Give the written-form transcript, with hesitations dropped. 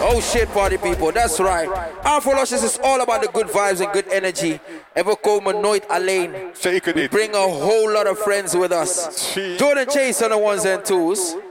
Oh shit, party people, that's right. Afro-Luscious is all about the good vibes and good energy. En we komen nooit alleen. Zeker We niet. bring a whole lot of friends with us. Jordan Chase on the ones and twos.